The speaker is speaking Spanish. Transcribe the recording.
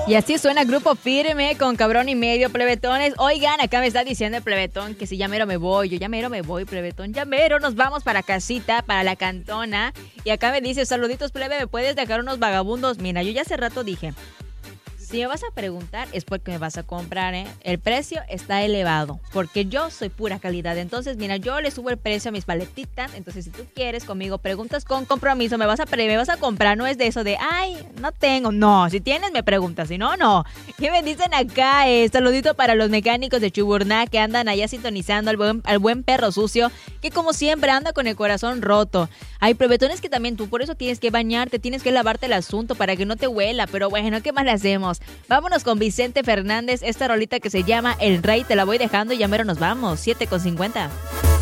Y así suena Grupo Firme con Cabrón y Medio, plebetones. Oigan, acá me está diciendo el plebetón que si ya mero me voy. Yo ya mero me voy, plebetón. Ya mero nos vamos para casita, para la cantona. Y acá me dice, saluditos, plebe, ¿me puedes dejar unos vagabundos? Mira, yo ya hace rato dije, si me vas a preguntar es porque me vas a comprar, ¿eh? El precio está elevado, porque yo soy pura calidad. Entonces, mira, yo le subo el precio a mis paletitas. Entonces, si tú quieres conmigo, preguntas con compromiso, me vas a comprar. No es de eso de, ay, no tengo. No, si tienes, me preguntas. Si no, no. ¿Qué me dicen acá? Saludito para los mecánicos de Chuburná que andan allá sintonizando al buen perro sucio, que como siempre anda con el corazón roto. Hay plebetones que también tú por eso tienes que bañarte, tienes que lavarte el asunto para que no te huela. Pero bueno, ¿qué más le hacemos? Vámonos con Vicente Fernández, esta rolita que se llama El Rey, te la voy dejando y ya mero nos vamos, 7:50.